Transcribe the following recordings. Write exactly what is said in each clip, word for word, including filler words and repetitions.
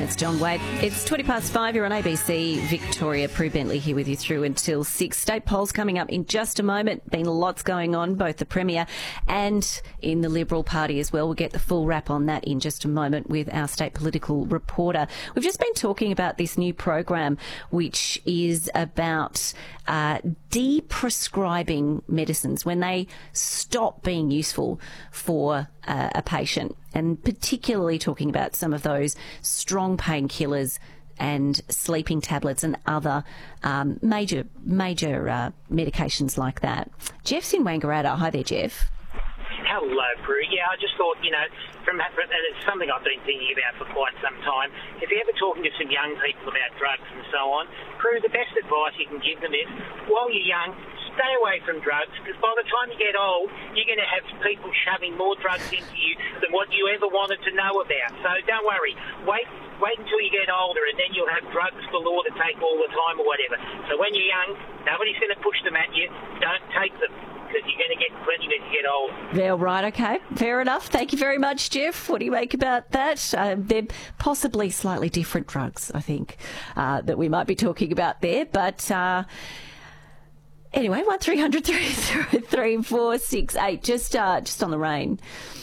It's John Wade. It's twenty past five. You're on A B C Victoria. Prue Bentley here with you through until six. State polls coming up in just a moment. Been lots going on, both the Premier and in the Liberal Party as well. We'll get the full wrap on that in just a moment with our state political reporter. We've just been talking about this new program, which is about uh, de-prescribing medicines when they stop being useful for uh, a patient, and particularly talking about some of those strong painkillers and sleeping tablets and other um, major major uh, medications like that. Jeff's in Wangaratta. Hi there, Jeff. Hello, Prue. Yeah, I just thought, you know, from, from and it's something I've been thinking about for quite some time. If you're ever talking to some young people about drugs and so on, Prue, the best advice you can give them is, while you're young, stay away from drugs, because by the time you get old, you're going to have people shoving more drugs into you than what you ever wanted to know about. So don't worry. Wait wait until you get older, and then you'll have drugs galore to take all the time or whatever. So when you're young, nobody's going to push them at you. Don't take them, because you're going to get plenty when you get old. Yeah, right, okay. Fair enough. Thank you very much, Jeff. What do you make about that? Uh, they're possibly slightly different drugs, I think, uh, that we might be talking about there, but... Uh, Anyway, one three hundred three zero three four six eight. Just uh, just on the rain.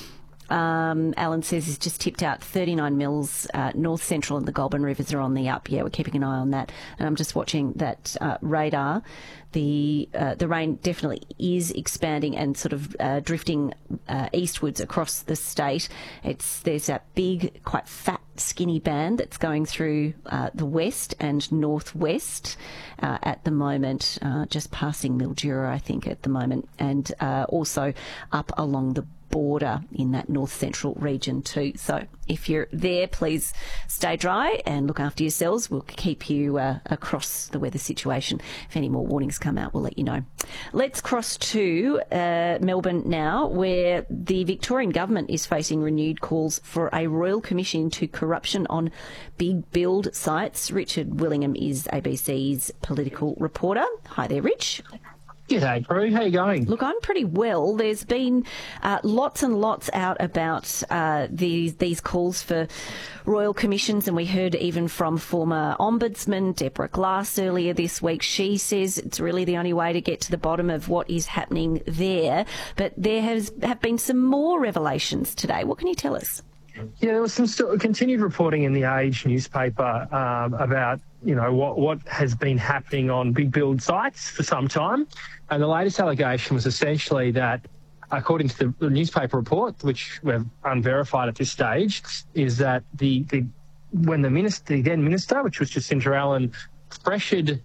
Um, Alan says he's just tipped out thirty-nine mils. Uh, North Central and the Goulburn rivers are on the up. Yeah, we're keeping an eye on that. And I'm just watching that uh, radar. The uh, the rain definitely is expanding and sort of uh, drifting uh, eastwards across the state. It's there's that big, quite fat, skinny band that's going through uh, the west and northwest uh, at the moment, uh, just passing Mildura, I think, at the moment, and uh, also up along the border in that north central region too. So if you're there, please stay dry and look after yourselves. We'll keep you uh, across the weather situation. If any more warnings come out, we'll let you know. Let's cross to uh, Melbourne now, where the Victorian government is facing renewed calls for a royal commission into corruption on big build sites. Richard Willingham is A B C's political reporter. Hi there, Rich. G'day, Prue. How you going? Look, I'm pretty well. There's been uh, lots and lots out about uh, these these calls for royal commissions, and we heard even from former Ombudsman Deborah Glass earlier this week. She says it's really the only way to get to the bottom of what is happening there. But there has have been some more revelations today. What can you tell us? Yeah, there was some still continued reporting in the Age newspaper um, about, you know, what, what has been happening on big build sites for some time. And the latest allegation was essentially that, according to the, the newspaper report, which we've unverified at this stage, is that the, the when the minister, the then minister, which was Jacinta Allen, pressured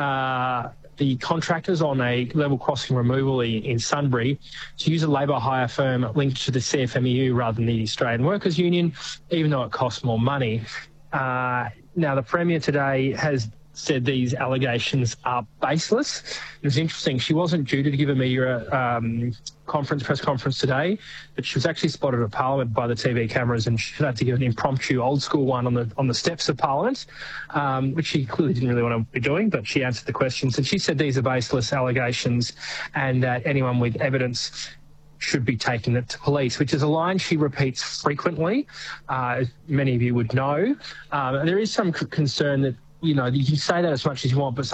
uh, the contractors on a level crossing removal in Sunbury to use a labour hire firm linked to the C F M E U rather than the Australian Workers Union, even though it costs more money. Uh, now, the Premier today has said these allegations are baseless. It was interesting. She wasn't due to give a media um, conference, press conference today, but she was actually spotted at Parliament by the T V cameras, and she had to give an impromptu, old-school one on the on the steps of Parliament, um, which she clearly didn't really want to be doing, but she answered the questions. And she said these are baseless allegations and that anyone with evidence should be taking it to police, which is a line she repeats frequently, uh, as many of you would know. Um, and there is some c- concern that, you know, you can say that as much as you want, but